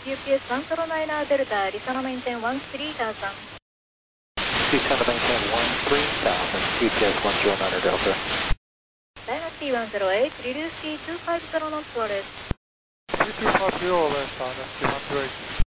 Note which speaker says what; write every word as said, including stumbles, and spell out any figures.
Speaker 1: U P S one zero nine Delta, descend and maintain one three thousand.
Speaker 2: Descend and maintain one three thousand, U P S one zero nine Delta.
Speaker 1: Dynasty one zero eight, reduce C two five zero knots, Flores.
Speaker 3: C two five zero, West Dynasty one zero eight.